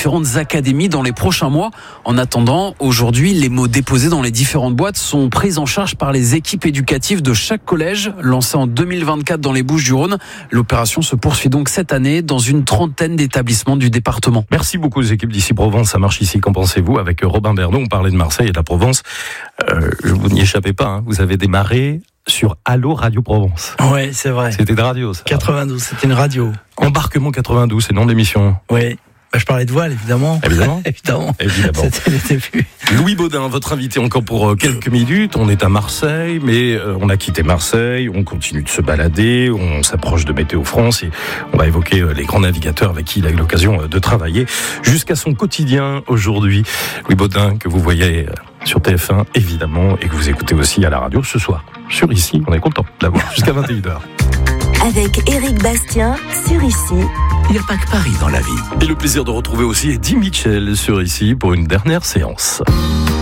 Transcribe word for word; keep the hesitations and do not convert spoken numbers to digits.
différentes académies dans les prochains mois. En attendant, aujourd'hui, les mots déposés dans les différentes boîtes sont pris en charge par les équipes éducatives de chaque collège. Lancée en deux mille vingt-quatre dans les Bouches-du-Rhône, l'opération se poursuit donc cette année dans une trentaine d'établissements du département. Merci beaucoup aux équipes d'ici Provence, ça marche ici, qu'en pensez-vous? Avec Robin Bernot, on parlait de Marseille et de la Provence. Euh, vous n'y échappez pas, hein, vous avez démarré sur Allo Radio Provence. Oui, c'est vrai. C'était de radio, ça. quatre-vingt-douze, c'était une radio. Embarquement quatre-vingt-douze, c'est le nom de l'émission. Oui. Bah, je parlais de voile, évidemment. Évidemment. évidemment. Évidemment. C'était le début. Louis Baudin, votre invité encore pour quelques minutes. On est à Marseille, mais on a quitté Marseille. On continue de se balader. On s'approche de Météo France et on va évoquer les grands navigateurs avec qui il a eu l'occasion de travailler jusqu'à son quotidien aujourd'hui. Louis Baudin, que vous voyez sur T F un, évidemment, et que vous écoutez aussi à la radio ce soir. Sur Ici, on est content d'avoir jusqu'à vingt et une heures. Avec Éric Bastien sur Ici. Il n'y a pas que Paris dans la vie. Et le plaisir de retrouver aussi Eddie Mitchell sur Ici pour une dernière séance.